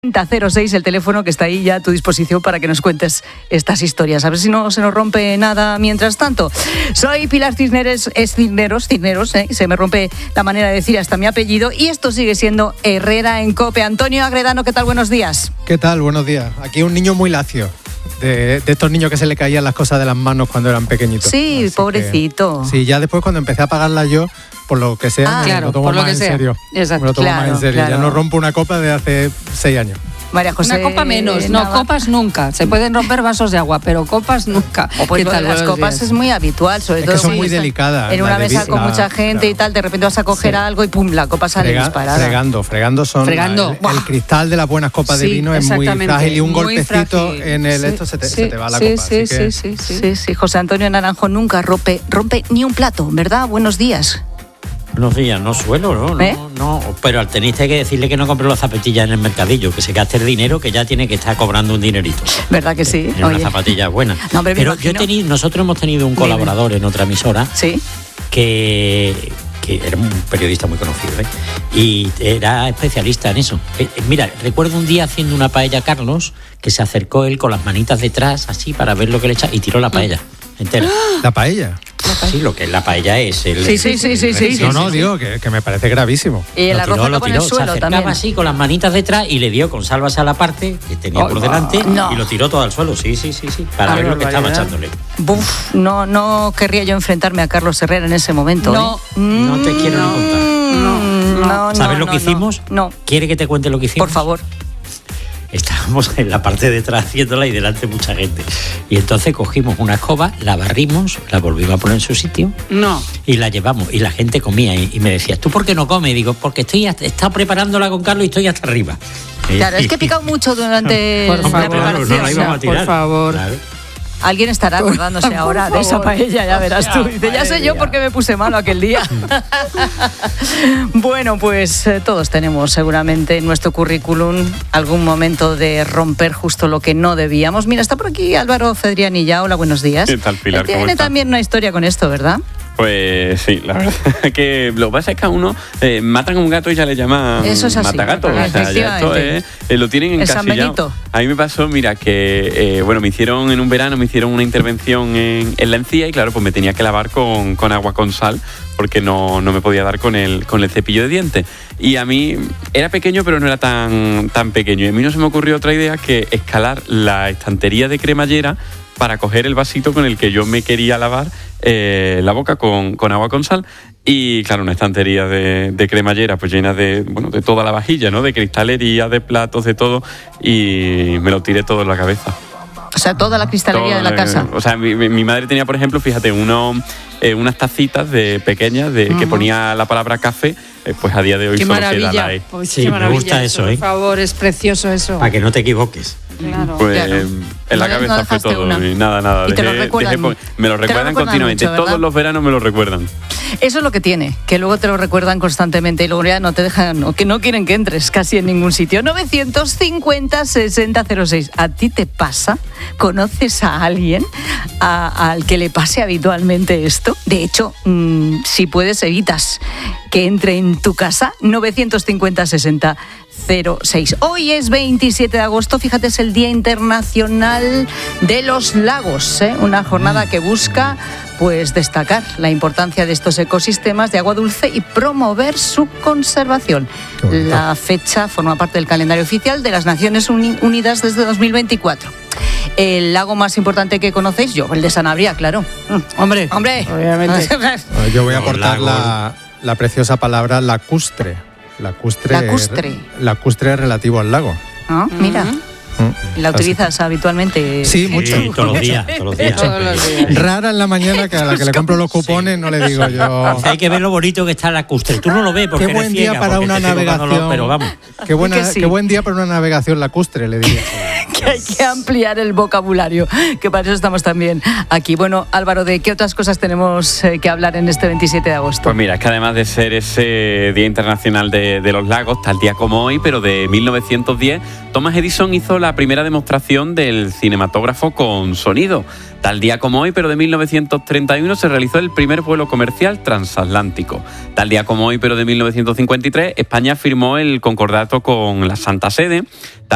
06, el teléfono que está ahí ya a tu disposición para que nos cuentes estas historias. A ver si no se nos rompe nada mientras tanto. Soy Pilar Cisneros, se me rompe la manera de decir hasta mi apellido, y esto sigue siendo Herrera en COPE. Antonio Agredano, ¿qué tal? Buenos días. ¿Qué tal? Buenos días. Aquí un niño muy lacio. De estos niños que se le caían las cosas de las manos cuando eran pequeñitos. Sí, así pobrecito. Sí, ya después cuando empecé a pagarlas yo, por lo que sea, me lo tomo más en serio. Exacto. Me lo tomo más en serio. Claro. Ya no rompo una copa de hace 6 años. María José, una copa menos, no, copas nunca. Se pueden romper vasos de agua, pero copas nunca. O pues las copas días. Es muy habitual, sobre todo que son muy delicadas. En una mesa con mucha gente y tal, de repente vas a coger algo y pum, la copa sale disparada. Fregando son. El cristal de las buenas copas de vino es muy frágil y un golpecito en el esto se te va la copa. Sí. José Antonio Naranjo nunca rompe ni un plato, ¿verdad? Buenos días. Buenos días, no suelo, no, pero al tenista hay que decirle que no compre las zapatillas en el mercadillo, que se gaste el dinero, que ya tiene que estar cobrando un dinerito. ¿Verdad que sí? En unas zapatillas buenas. No, pero nosotros hemos tenido un colaborador en otra emisora, ¿sí? que era un periodista muy conocido, y era especialista en eso. Mira, recuerdo un día haciendo una paella Carlos, que se acercó él con las manitas detrás, así, para ver lo que le echaba, y tiró la paella entera. ¿La paella? Sí, lo que es la paella es el... Sí. Digo que me parece gravísimo. Y el arroz lo tiró, se acercaba así con las manitas detrás y le dio con salvas a la parte que tenía por delante y lo tiró todo al suelo, sí, para ver lo que estaba echándole. No querría yo enfrentarme a Carlos Herrera en ese momento. No te quiero ni contar. ¿Sabes lo que hicimos? No. ¿Quiere que te cuente lo que hicimos? Por favor. Estábamos en la parte de atrás haciéndola y delante mucha gente. Y entonces cogimos una escoba, la barrimos, la volvimos a poner en su sitio y la llevamos. Y la gente comía y me decía, ¿tú por qué no comes? Y digo, porque he estado preparándola con Carlos y estoy hasta arriba. Claro, es que he picado mucho durante la preparación. No la íbamos a tirar. Por favor. Claro. Alguien estará acordándose ahora de esa paella, ya verás tú. Dice, ya sé yo por qué me puse malo aquel día. Bueno, pues todos tenemos seguramente en nuestro currículum algún momento de romper justo lo que no debíamos. Mira, está por aquí Álvaro Fedrianilla. Hola, buenos días. ¿Qué tal, Pilar? Tiene también una historia con esto, ¿verdad? Pues sí, la verdad que lo que pasa es que a uno matan a un gato y ya le llaman matagato. O sea, ya esto lo tienen encasillado. A mí me pasó, mira, que en un verano me hicieron una intervención en la encía y claro, pues me tenía que lavar con agua con sal porque no me podía dar con el cepillo de dientes. Y a mí era pequeño, pero no era tan pequeño. Y a mí no se me ocurrió otra idea que escalar la estantería de cremallera para coger el vasito con el que yo me quería lavar la boca con agua con sal. Y claro, una estantería de cremallera pues llena de toda la vajilla, ¿no? De cristalería, de platos, de todo. Y me lo tiré todo en la cabeza. O sea, toda la cristalería de la casa. O sea, mi madre tenía, por ejemplo, fíjate, unas tacitas pequeñas que ponía la palabra café. Pues a día de hoy qué solo maravilla. queda la E. Pues sí, me gusta eso, Por favor, es precioso eso. Para que no te equivoques. Claro. Pues en la cabeza fue todo. Y nada. Y te lo recuerdan. Me lo recuerdan continuamente. Mucho, todos los veranos me lo recuerdan. Eso es lo que tiene, que luego te lo recuerdan constantemente y luego ya no te dejan, o que no quieren que entres casi en ningún sitio. 950-6006. ¿A ti te pasa? ¿Conoces a alguien al que le pase habitualmente esto? De hecho, si puedes, evitas que entre en tu casa. 950-6006. Hoy es 27 de agosto, fíjate, es el Día Internacional de los Lagos, una jornada que busca pues destacar la importancia de estos ecosistemas de agua dulce y promover su conservación. La fecha forma parte del calendario oficial de las Naciones Unidas desde 2024. El lago más importante que conocéis, el de Sanabria, claro. Hombre, obviamente. Yo voy a aportar la preciosa palabra lacustre. Lacustre es relativo al lago. Mira. ¿La utilizas habitualmente? Sí, mucho. Sí, todos los días. Rara en la mañana, que a la que le compro los cupones no le digo yo. Hay que ver lo bonito que está la lacustre. Tú no lo ves porque qué buen día para una navegación. Pero vamos. Qué buen día para una navegación lacustre, le diría. Que hay que ampliar el vocabulario, que para eso estamos también aquí. Bueno, Álvaro, ¿de qué otras cosas tenemos que hablar en este 27 de agosto? Pues mira, es que además de ser ese Día Internacional de los Lagos, tal día como hoy, pero de 1910, Thomas Edison hizo la primera demostración del cinematógrafo con sonido. Tal día como hoy, pero de 1931, se realizó el primer vuelo comercial transatlántico. Tal día como hoy, pero de 1953, España firmó el concordato con la Santa Sede.